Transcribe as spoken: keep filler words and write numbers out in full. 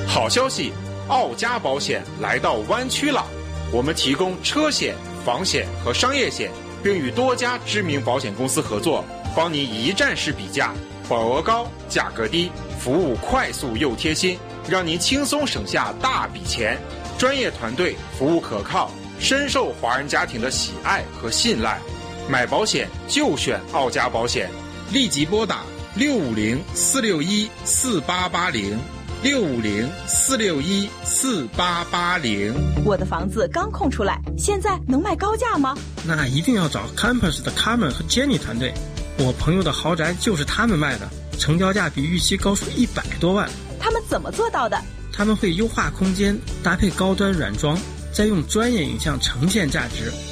好消息，奥家保险来到湾区了。我们提供车险、房险和商业险，并与多家知名保险公司合作，帮您一站式比价，保额高，价格低，服务快速又贴心，让您轻松省下大笔钱。专业团队，服务可靠，深受华人家庭的喜爱和信赖。买保险就选奥家保险，立即拨打六五零四六一四八八零。六五零四六一四八八零。 我的房子刚空出来，现在能卖高价吗？ 那一定要找 Campus 的 Carmen 和 Jenny 团队，我朋友的豪宅就是他们卖的，成交价比预期高出一百多万。 他们怎么做到的？ 他们会优化空间，搭配高端软装，再用专业影像呈现价值。